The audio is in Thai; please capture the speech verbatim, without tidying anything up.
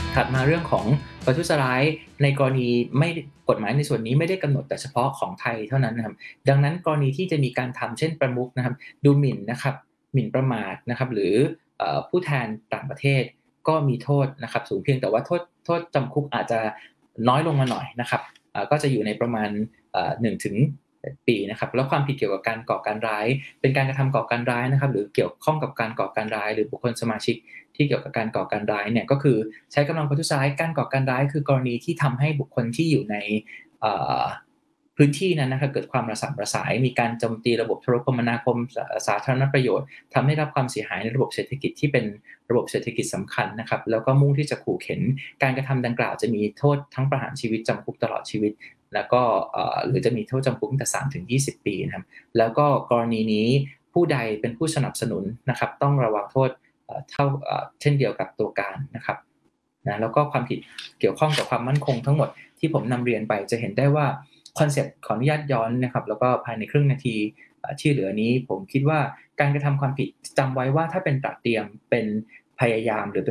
ถัดมาเรื่องของประทุษร้ายในกรณีไม่กฎหมายในส่วนนี้ไม่ได้กำหนดแต่เฉพาะของไทยเท่านั้นนะครับดังนั้นกรณีที่จะมีการทำเช่นประมุขนะครับดูหมิ่นนะครับหมิ่นประมาทนะครับหรือเอ่อผู้แทนต่างประเทศก็มีโทษนะครับสูงเพียงแต่ว่าโทษโทษจำคุกอาจจะน้อยลงมาหน่อยนะครับอ่าก็จะอยู่ในประมาณเอ่อหนึ่งถึงปีนะครับแล้วความผิดเกี่ยวกับการก่อการร้ายเป็นการกระทำก่อการร้ายนะครับหรือเกี่ยวข้องกับการก่อการร้ายหรือบุคคลสมาชิกที่เกี่ยวกับการก่อการร้ายเนี่ยก็คือใช้กำลังประทุษร้ายการก่อการร้ายคือกรณีที่ทำให้บุคคลที่อยู่ในเอ่อพื้นที่นั้นนะครับเกิดความระส่ำระสายมีการโจมตีระบบโทรคมนาคมสาสาธารณประโยชน์ทำให้รับความเสียหายในระบบเศรษฐกิจที่เป็นระบบเศรษฐกิจสำคัญนะครับแล้วก็มุ่งที่จะขู่เข็นการกระทำดังกล่าวจะมีโทษทั้งประหารชีวิตจำคุกตลอดชีวิตแล้วก็เอ่อหรือจะมีโทษจำคุกตั้งแต่สามถึงยี่สิบปีนะครับแล้วก็กรณีนี้ผู้ใดเป็นผู้สนับสนุนนะครับต้องระวังโทษเอ่อเท่าเอ่อเช่นเดียวกับตัวการนะครับนะแล้วก็ความผิดเกี่ยวข้องกับความมั่นคงทั้งหมดที่ผมนำเรียนไปจะเห็นได้ว่าคอนเซปต์ขออนุญาตย้อนนะครับแล้วก็ภายในครึ่งนาทีเอ่อที่เหลือนี้ผมคิดว่าการกระทำความผิดจำไว้ว่าถ้าเป็นตระเตรียมเป็นพยายามหรือเป็น